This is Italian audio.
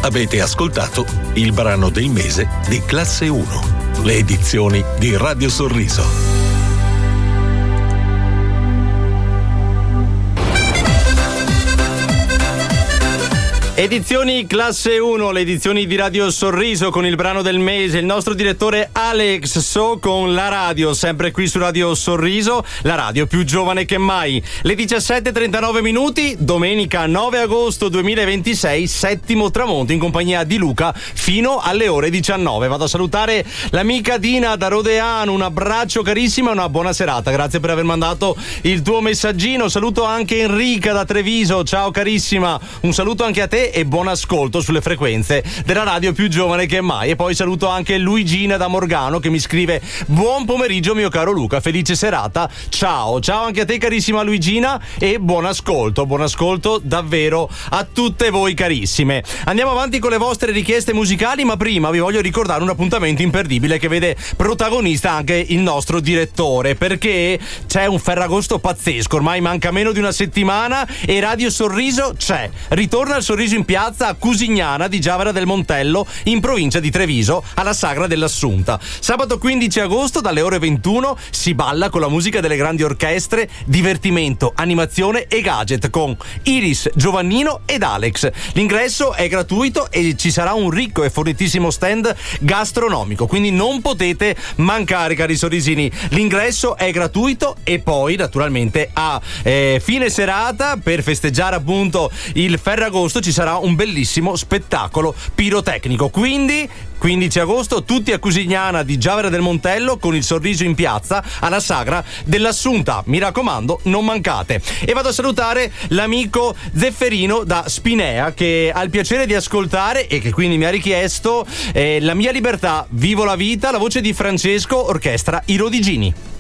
Avete ascoltato il brano del mese di Classe 1, le edizioni di Radio Sorriso. Edizioni Classe 1, le edizioni di Radio Sorriso con il brano del mese, il nostro direttore Alex So con la radio, sempre qui su Radio Sorriso, la radio più giovane che mai. Le 17:39 minuti, domenica 9 agosto 2026, settimo tramonto in compagnia di Luca fino alle ore 19. Vado a salutare l'amica Dina da Rodeano, un abbraccio carissimo e una buona serata. Grazie per aver mandato il tuo messaggino. Saluto anche Enrica da Treviso, ciao carissima, un saluto anche a te e buon ascolto sulle frequenze della radio più giovane che mai. E poi saluto anche Luigina da Morgano che mi scrive: buon pomeriggio mio caro Luca, felice serata, ciao anche a te carissima Luigina e buon ascolto davvero a tutte voi carissime. Andiamo avanti con le vostre richieste musicali, ma prima vi voglio ricordare un appuntamento imperdibile che vede protagonista anche il nostro direttore, perché c'è un Ferragosto pazzesco, ormai manca meno di una settimana e Radio Sorriso c'è, ritorna il Sorriso in piazza a Cusignana di Giavara del Montello in provincia di Treviso alla Sagra dell'Assunta. Sabato 15 agosto dalle ore 21 si balla con la musica delle grandi orchestre, divertimento, animazione e gadget con Iris, Giovannino ed Alex. L'ingresso è gratuito e ci sarà un ricco e fornitissimo stand gastronomico, quindi non potete mancare cari sorrisini. L'ingresso è gratuito e poi naturalmente a fine serata per festeggiare appunto il Ferragosto ci sarà un bellissimo spettacolo pirotecnico. Quindi 15 agosto tutti a Cusignana di Giavara del Montello con il Sorriso in piazza alla Sagra dell'Assunta, mi raccomando non mancate. E vado a salutare l'amico Zefferino da Spinea che ha il piacere di ascoltare e che quindi mi ha richiesto La mia libertà, vivo la vita, la voce di Francesco, orchestra I Rodigini.